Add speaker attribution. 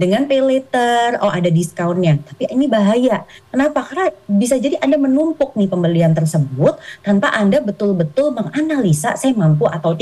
Speaker 1: dengan pay later, oh ada diskonnya. Tapi ini bahaya. Kenapa? Karena bisa jadi Anda menumpuk nih pembelian tersebut tanpa Anda betul-betul menganalisa saya mampu atau